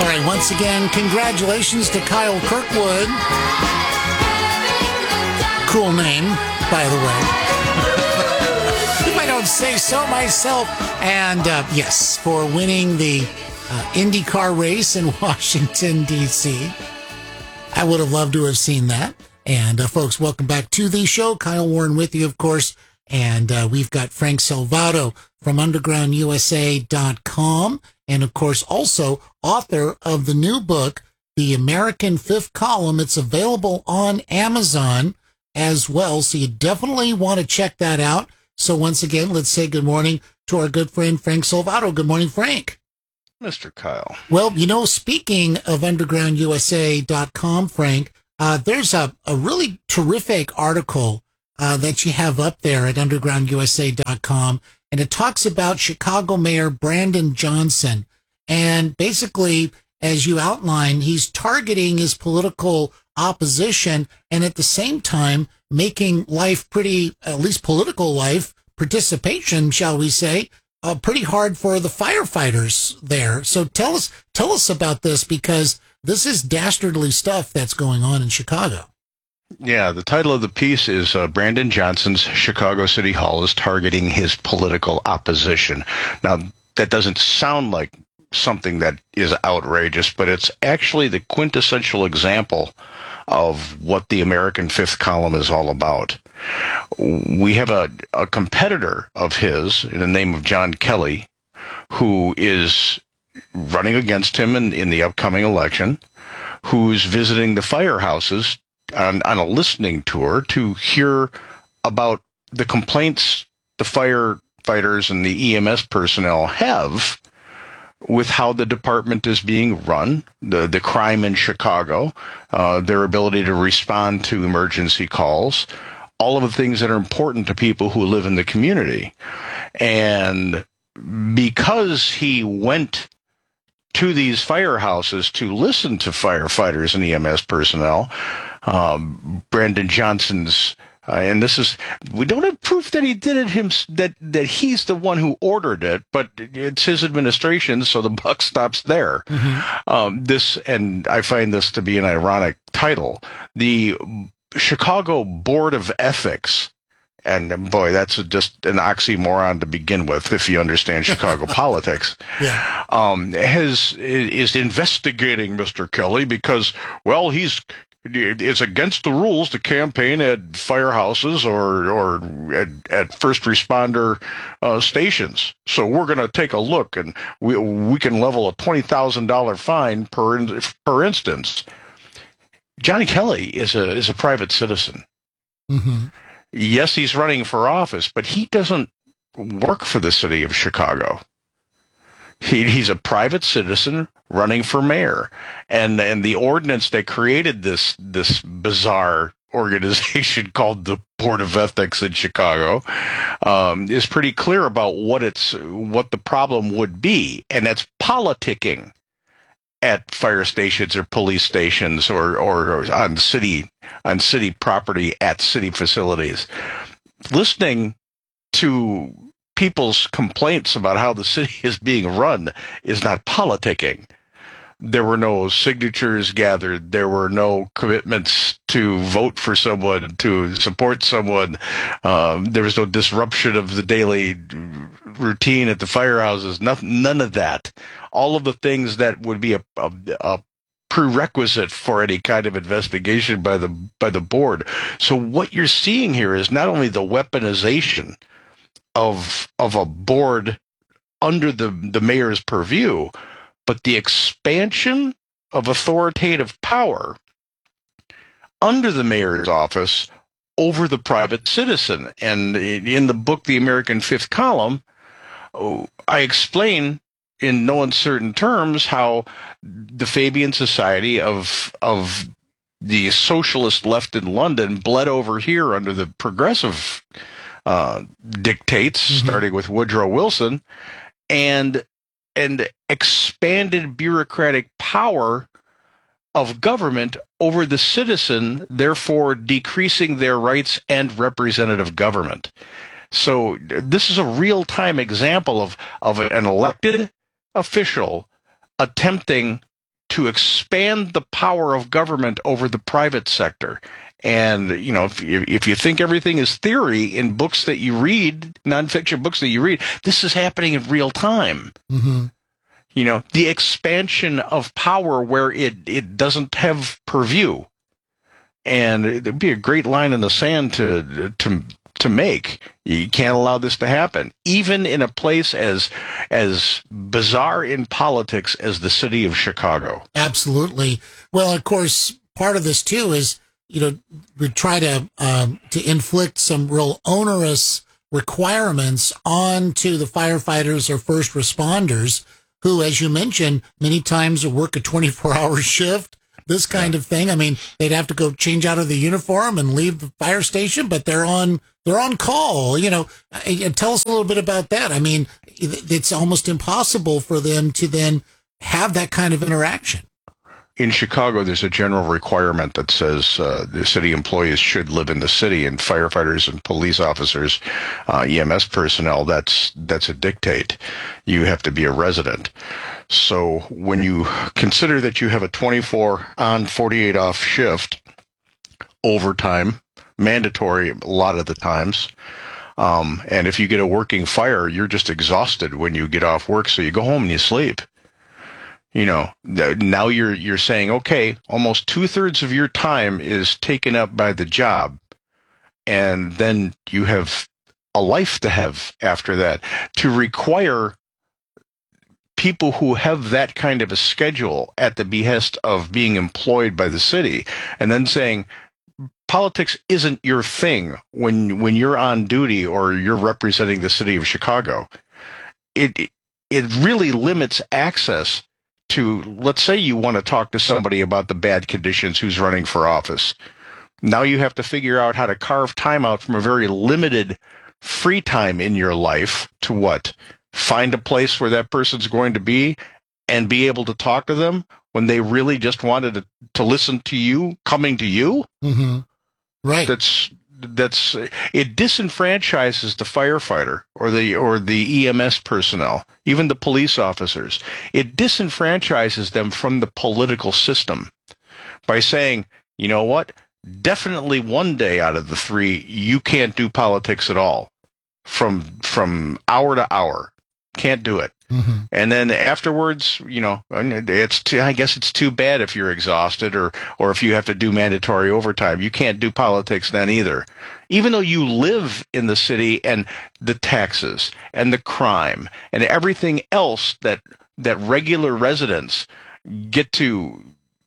All right, once again, congratulations to Kyle Kirkwood. Cool name, by the way. If I don't say so myself. And yes, for winning the IndyCar race in Washington, D.C. I would have loved to have seen that. And folks, welcome back to the show. Kyle Warren with you, of course. And we've got Frank Salvato from undergroundusa.com. And, of course, also author of the new book, The American Fifth Column. It's available on Amazon as well. So you definitely want to check that out. So once again, let's say good morning to our good friend, Frank Salvato. Good morning, Frank. Mr. Kyle. Well, you know, speaking of undergroundusa.com, Frank, there's a really terrific article that you have up there at undergroundusa.com. And it talks about Chicago Mayor Brandon Johnson. And basically, as you outline, he's targeting his political opposition and at the same time making life pretty, at least political life, participation, shall we say, pretty hard for the firefighters there. So tell us about this, because this is dastardly stuff that's going on in Chicago. Yeah, the title of the piece is Brandon Johnson's Chicago City Hall is targeting his political opposition. Now, that doesn't sound like something that is outrageous, but it's actually the quintessential example of what the American Fifth Column is all about. We have a competitor of his in the name of John Kelly, who is running against him in the upcoming election, who's visiting the firehouses on a listening tour to hear about the complaints the firefighters and the EMS personnel have with how the department is being run, the crime in Chicago, their ability to respond to emergency calls, all of the things that are important to people who live in the community. And because he went to these firehouses to listen to firefighters and EMS personnel, Brandon Johnson's, and this is, we don't have proof that he did it that he's the one who ordered it, but it's his administration, so the buck stops there. Mm-hmm. And I find this to be an ironic title. The Chicago Board of Ethics, and boy, that's just an oxymoron to begin with, if you understand Chicago politics. Yeah. Is investigating Mr. Kelly because, well, it's against the rules to campaign at firehouses or at first responder stations. So we're going to take a look, and we can level a $20,000 fine per instance. Johnny Kelly is a private citizen. Mm-hmm. Yes, he's running for office, but he doesn't work for the city of Chicago. He's a private citizen running for mayor, and the ordinance that created this bizarre organization called the Board of Ethics in Chicago is pretty clear about what the problem would be, and that's politicking at fire stations or police stations or on city property at city facilities. Listening to people's complaints about how the city is being run is not politicking. There were no signatures gathered. There were no commitments to vote for someone, to support someone. There was no disruption of the daily routine at the firehouses. None of that. All of the things that would be a prerequisite for any kind of investigation by the board. So what you're seeing here is not only the weaponization of a board under the mayor's purview, but the expansion of authoritative power under the mayor's office over the private citizen. And in the book, The American Fifth Column, I explain in no uncertain terms how the Fabian Society of the socialist left in London bled over here under the progressive dictates, mm-hmm. starting with Woodrow Wilson, and expanded bureaucratic power of government over the citizen, therefore decreasing their rights and representative government. So this is a real-time example of an elected official attempting to expand the power of government over the private sector. And, if you think everything is theory in books that you read, nonfiction books that you read, this is happening in real time. Mm-hmm. The expansion of power where it doesn't have purview. And it'd be a great line in the sand to make. You can't allow this to happen, even in a place as bizarre in politics as the city of Chicago. Absolutely. Well, of course, part of this too is, we try to inflict some real onerous requirements onto the firefighters or first responders who, as you mentioned, many times work a 24-hour shift, this kind of thing. I mean, they'd have to go change out of the uniform and leave the fire station, but they're on call. Tell us a little bit about that. I mean, it's almost impossible for them to then have that kind of interaction. In Chicago, there's a general requirement that says the city employees should live in the city, and firefighters and police officers, EMS personnel, that's a dictate. You have to be a resident. So when you consider that you have a 24 on, 48 off shift, overtime, mandatory a lot of the times, and if you get a working fire, you're just exhausted when you get off work, so you go home and you sleep. Now you're saying, okay, almost 2/3 of your time is taken up by the job, and then you have a life to have after that. To require people who have that kind of a schedule at the behest of being employed by the city, and then saying politics isn't your thing when you're on duty or you're representing the city of Chicago, it really limits access to, let's say you want to talk to somebody about the bad conditions who's running for office. Now you have to figure out how to carve time out from a very limited free time in your life to what? Find a place where that person's going to be and be able to talk to them when they really just wanted to listen to you, coming to you. Mm-hmm. Right. It disenfranchises the firefighter or the EMS personnel, even the police officers. It disenfranchises them from the political system by saying, you know what? Definitely one day out of the 3, you can't do politics at all. From hour to hour. Can't do it. Mm-hmm. And then afterwards, I guess it's too bad if you're exhausted or if you have to do mandatory overtime. You can't do politics then either. Even though you live in the city, and the taxes and the crime and everything else that regular residents get to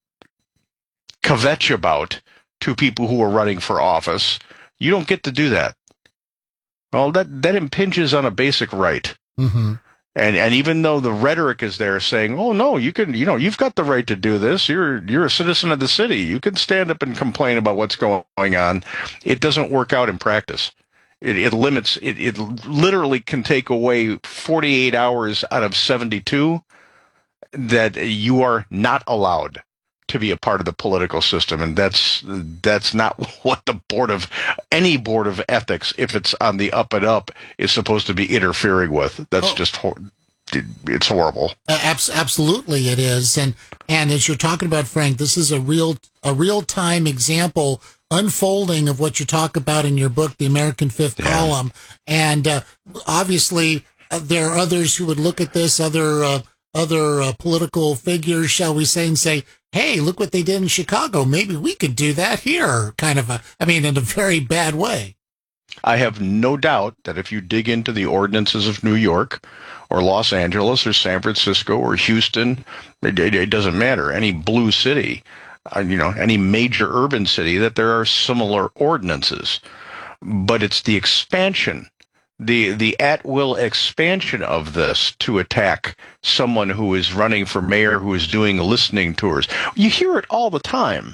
kvetch about to people who are running for office, you don't get to do that. Well, that impinges on a basic right. Mm-hmm. And even though the rhetoric is there saying, oh, no, you can, you've got the right to do this. You're a citizen of the city. You can stand up and complain about what's going on. It doesn't work out in practice. It limits, it literally can take away 48 hours out of 72 that you are not allowed to be a part of the political system. And that's not what any board of ethics, if it's on the up and up, is supposed to be interfering with. That's it's horrible. Absolutely it is. And as you're talking about, Frank, this is a real time example unfolding of what you talk about in your book, The American Fifth Column. And obviously there are others who would look at this, other political figures, shall we say, and say, hey, look what they did in Chicago. Maybe we could do that here, in a very bad way. I have no doubt that if you dig into the ordinances of New York or Los Angeles or San Francisco or Houston, it doesn't matter, any blue city, any major urban city, that there are similar ordinances. But it's the expansion, the at-will expansion of this to attack someone who is running for mayor, who is doing listening tours. You hear it all the time.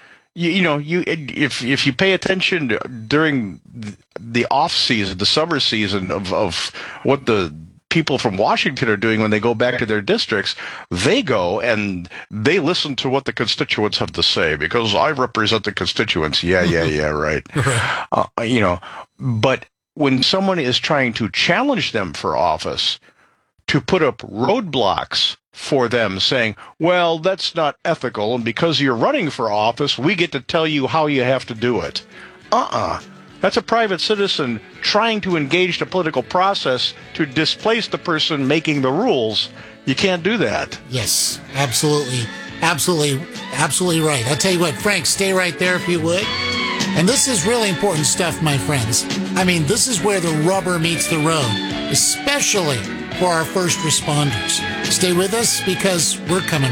If you pay attention during the off season, the summer season of what the people from Washington are doing when they go back to their districts, they go and they listen to what the constituents have to say because I represent the constituents. Yeah, right. But when someone is trying to challenge them for office, to put up roadblocks for them, saying, well, that's not ethical, and because you're running for office, we get to tell you how you have to do it. That's a private citizen trying to engage the political process to displace the person making the rules. You can't do that. Yes, absolutely. Absolutely right. I'll tell you what, Frank, stay right there if you would. And this is really important stuff, my friends. I mean, this is where the rubber meets the road, especially for our first responders. Stay with us because we're coming